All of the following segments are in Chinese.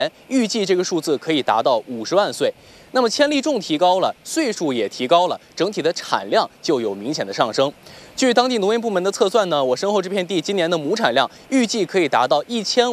预计这个数字可以达到50万岁。那么千粒重提高了，岁数也提高了，整体的产量就有明显的上升。据当地农业部门的测算呢，我身后这片地今年的亩产量预计可以达到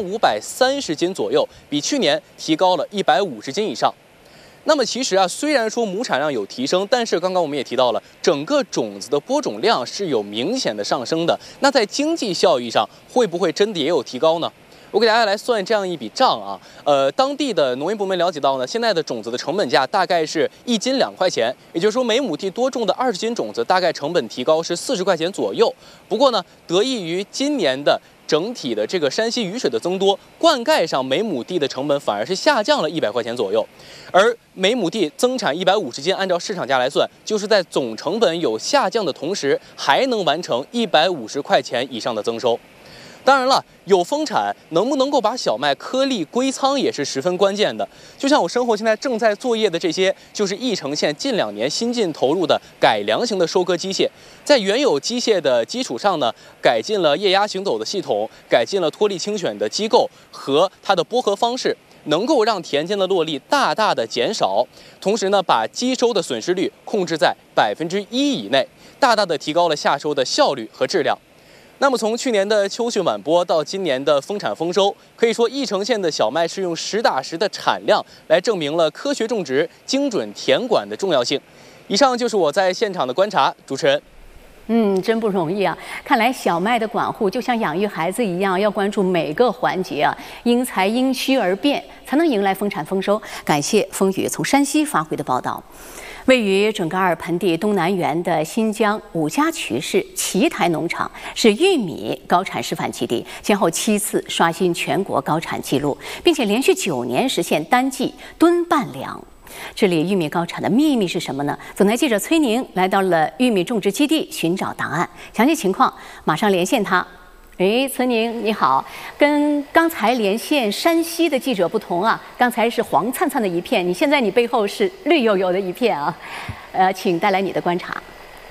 1530斤左右，比去年提高了150斤以上。那么其实啊，虽然说亩产量有提升，但是刚刚我们也提到了，整个种子的播种量是有明显的上升的。那在经济效益上，会不会真的也有提高呢？我给大家来算这样一笔账啊，当地的农业部门了解到呢，现在的种子的成本价大概是1斤2块钱，也就是说每亩地多种的20斤种子，大概成本提高是40块钱左右。不过呢，得益于今年的整体的这个山西雨水的增多，灌溉上每亩地的成本反而是下降了100块钱左右，而每亩地增产150斤，按照市场价来算，就是在总成本有下降的同时，还能完成150块钱以上的增收。当然了，有丰产，能不能够把小麦颗粒归仓也是十分关键的。就像我身后现在正在作业的这些，就是义城县近2年新进投入的改良型的收割机械，在原有机械的基础上呢，改进了液压行走的系统，改进了脱粒清选的机构和它的播禾方式，能够让田间的落粒大大的减少，同时呢，把机收的损失率控制在1%以内，大大的提高了下收的效率和质量。那么从去年的秋汛晚播到今年的丰产丰收，可以说义城县的小麦是用实打实的产量来证明了科学种植、精准田管的重要性。以上就是我在现场的观察，主持人。 真不容易啊！看来小麦的管护就像养育孩子一样，要关注每个环节啊，因材因需而变，才能迎来丰产丰收。感谢风雨从山西发回的报道。位于准噶尔盆地东南缘的新疆五家渠市奇台农场是玉米高产示范基地，先后7次刷新全国高产纪录，并且连续9年实现单季吨半粮。这里玉米高产的秘密是什么呢？总台记者崔宁来到了玉米种植基地寻找答案，详细情况马上连线他。崔宁你好，跟刚才连线山西的记者不同啊，刚才是黄灿灿的一片，现在你背后是绿油油的一片啊，请带来你的观察。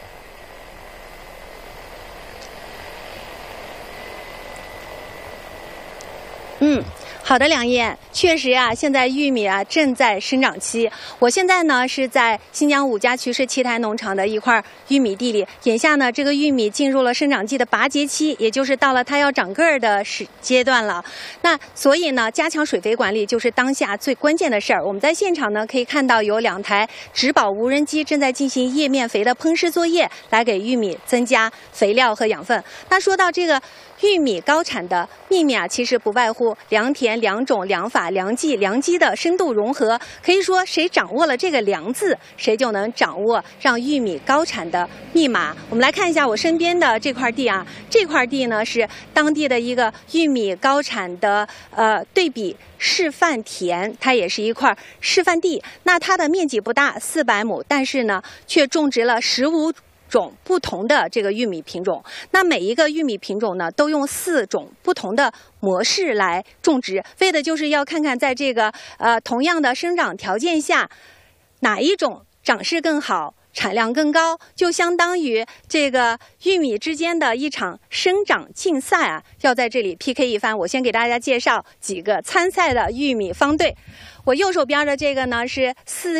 好的，梁燕，确实啊，现在玉米啊正在生长期。我现在呢是在新疆五家渠市奇台农场的一块玉米地里，眼下呢这个玉米进入了生长季的拔节期，也就是到了它要长个儿的阶段了。那所以呢，加强水肥管理就是当下最关键的事儿。我们在现场呢可以看到有2台植保无人机正在进行叶面肥的喷施作业，来给玉米增加肥料和养分。那说到这个玉米高产的秘密啊，其实不外乎良田、良种、良法、良技、良机的深度融合。可以说，谁掌握了这个“良”字，谁就能掌握让玉米高产的密码。我们来看一下我身边的这块地啊，这块地呢是当地的一个玉米高产的对比示范田，它也是一块示范地。那它的面积不大，400亩，但是呢，却种植了15种不同的这个玉米品种。那每一个玉米品种呢，都用4种不同的模式来种植，为的就是要看看在这个同样的生长条件下，哪一种长势更好，产量更高，就相当于这个玉米之间的一场生长竞赛啊，要在这里 PK 一番。我先给大家介绍几个参赛的玉米方队。我右手边的这个呢是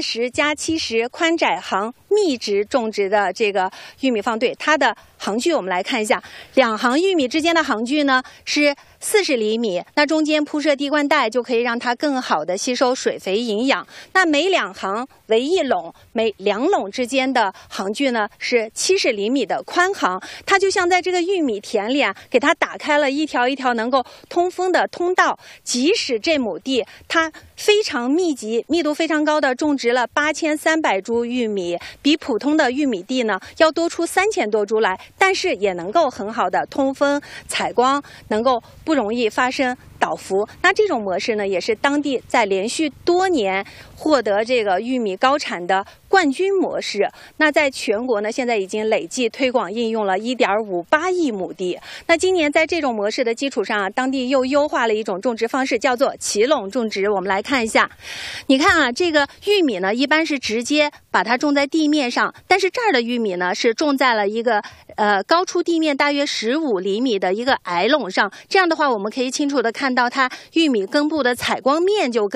40+70宽窄行密植种植的这个玉米方队，它的行距我们来看一下，2行玉米之间的行距呢是40厘米，那中间铺设地灌带就可以让它更好的吸收水肥营养。那每2行为1垄，每2垄之间的行距呢是70厘米的宽行，它就像在这个玉米田里啊，给它打开了一条一条能够通风的通道。即使这亩地它非常密集、密度非常高的种植了8300株玉米，比普通的玉米地呢要多出3000多株来，但是也能够很好的通风采光，能够不容易发生倒伏。那这种模式呢，也是当地在连续多年获得这个玉米高产的冠军模式。那在全国呢，现在已经累计推广应用了1.58亿亩地。那今年在这种模式的基础上啊，当地又优化了一种种植方式，叫做齐垄种植。我们来看一下，你看啊，这个玉米呢，一般是直接把它种在地面上，但是这儿的玉米呢，是种在了一个高出地面大约15厘米的一个矮垄上。这样的话，我们可以清楚的看到它玉米根部的采光面就更